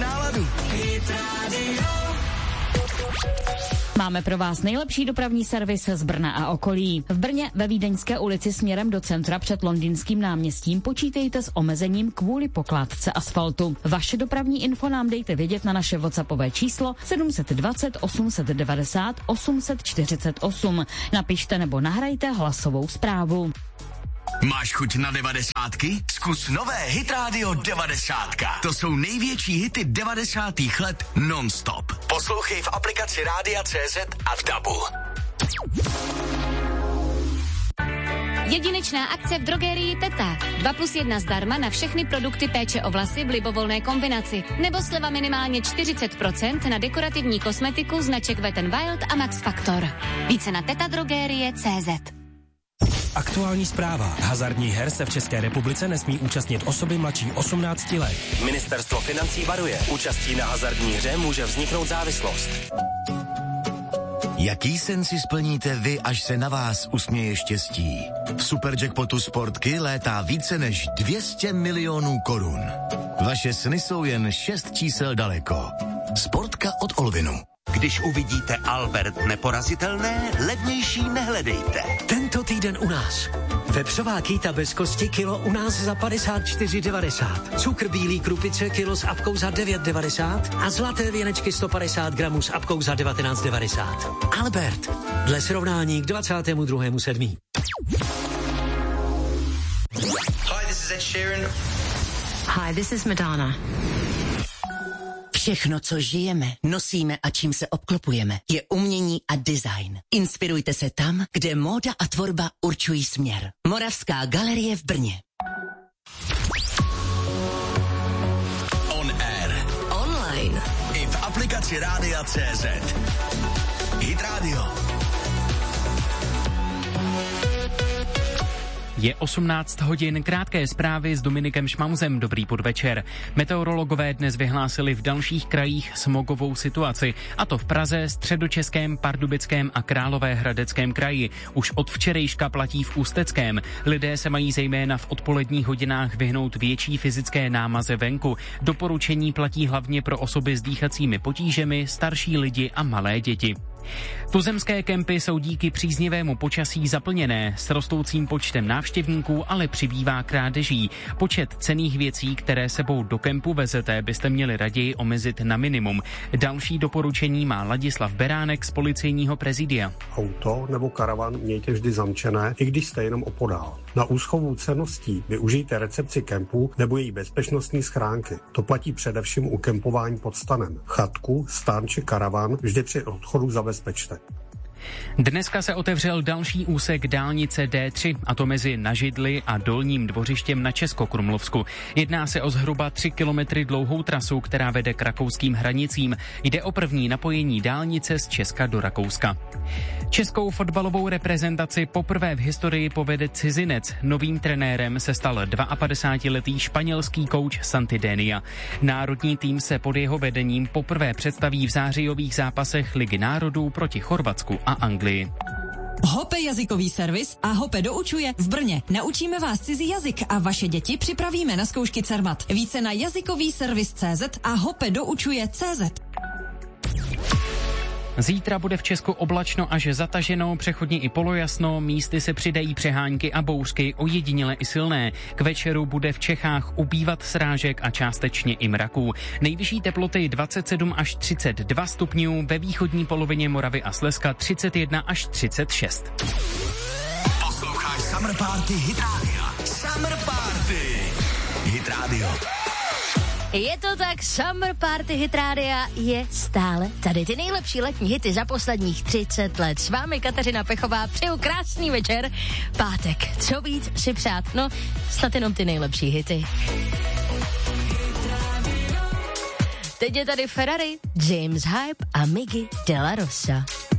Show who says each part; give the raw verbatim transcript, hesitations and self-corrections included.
Speaker 1: náladu.
Speaker 2: Máme pro vás nejlepší dopravní servis z Brna a okolí. V Brně ve Vídeňské ulici směrem do centra před Londýnským náměstím počítejte s omezením kvůli pokládce asfaltu. Vaše dopravní info nám dejte vědět na naše WhatsAppové číslo sedm dva nula osm devět nula osm čtyři osm. Napište nebo nahrajte hlasovou zprávu.
Speaker 1: Máš chuť na devadesátky? Zkus nové Hit Radio devadesátka. To jsou největší hity devadesátých let non-stop. Poslouchej v aplikaci Rádia C Z a Dabu.
Speaker 3: Jedinečná akce v drogerii Teta. dva plus jedna zdarma na všechny produkty péče o vlasy v libovolné kombinaci. Nebo sleva minimálně čtyřicet procent na dekorativní kosmetiku značek Wet n Wild a Max Factor. Více na tetadrogerie tečka cé zet.
Speaker 4: Aktuální zpráva. Hazardních her se v České republice nesmí účastnit osoby mladší osmnácti let. Ministerstvo financí varuje. Účastí na hazardní hře může vzniknout závislost.
Speaker 5: Jaký sen si splníte vy, až se na vás usměje štěstí? V Superjackpotu Sportky létá více než dvě stě milionů korun. Vaše sny jsou jen šest čísel daleko. Sportka od Olvinu.
Speaker 6: Když uvidíte Albert neporazitelné, levnější nehledejte.
Speaker 7: Tento týden u nás. Vepřová kýta bez kosti kilo u nás za padesát čtyři devadesát. Cukr bílý krupice kilo s apkou za devět devadesát a zlaté věnečky sto padesát gramů s apkou za devatenáct devadesát. Albert. Dle srovnání k dvacátému druhému sedmý
Speaker 8: Hi, this is Ed Sheeran.
Speaker 9: Hi, this is Madonna. Všechno, co žijeme, nosíme a čím se obklopujeme, je umění a design. Inspirujte se tam, kde móda a tvorba určují směr. Moravská galerie v Brně.
Speaker 1: On air.
Speaker 9: Online.
Speaker 1: I v aplikaci Rádia C Z. Hit Radio.
Speaker 10: Je osmnáct hodin, krátké zprávy s Dominikem Šmauzem. Dobrý podvečer. Meteorologové dnes vyhlásili v dalších krajích smogovou situaci, a to v Praze, Středočeském, Pardubickém a Královéhradeckém kraji. Už od včerejška platí v Ústeckém. Lidé se mají zejména v odpoledních hodinách vyhnout větší fyzické námaze venku. Doporučení platí hlavně pro osoby s dýchacími potížemi, starší lidi a malé děti. Tuzemské kempy jsou díky příznivému počasí zaplněné. S rostoucím počtem návštěvníků ale přibývá krádeží. Počet cenných věcí, které sebou do kempu vezete, byste měli raději omezit na minimum. Další doporučení má Ladislav Beránek z policejního prezidia.
Speaker 11: Auto nebo karavan mějte vždy zamčené, i když jste jenom opodál. Na úschovu cenností využijte recepci kempu nebo její bezpečnostní schránky. To platí především u kempování pod stanem. Chatku, stan či karavan vždy při odchodu zabezpečte.
Speaker 10: Dneska se otevřel další úsek dálnice D tři, a to mezi Nažidli a Dolním Dvořištěm na Českokrumlovsku. Jedná se o zhruba tři kilometry dlouhou trasu, která vede k rakouským hranicím. Jde o první napojení dálnice z Česka do Rakouska. Českou fotbalovou reprezentaci poprvé v historii povede cizinec. Novým trenérem se stal padesátidvouletý španělský kouč Santidenia. Národní tým se pod jeho vedením poprvé představí v zářijových zápasech Ligy národů proti Chorvatsku a Anglii.
Speaker 12: Hope jazykový servis a Hope doučuje v Brně. Naučíme vás cizí jazyk a vaše děti připravíme na zkoušky Cermat. Více na jazykový servis tečka cé zet a hope doučuje tečka cé zet.
Speaker 10: Zítra bude v Česku oblačno až zataženo, přechodně i polojasno, místy se přidají přehánky a bouřky, ojediněle i silné. K večeru bude v Čechách ubývat srážek a částečně i mraků. Nejvyšší teploty dvacet sedm až třicet dva stupňů, ve východní polovině Moravy a Slezska třicet jedna až třicet šest.
Speaker 1: Posloucháš Summer Party Hit Radio. Summer Party Hit Radio.
Speaker 13: Je to tak, Summer Party Hit Rádia je stále tady. Ty nejlepší letní hity za posledních třicet let. S vámi Kateřina Pechová, přeju krásný večer. Pátek, co víc si přát? No, snad jenom ty nejlepší hity. Teď je tady Ferrari, James Hype a Miggy de la Rosa.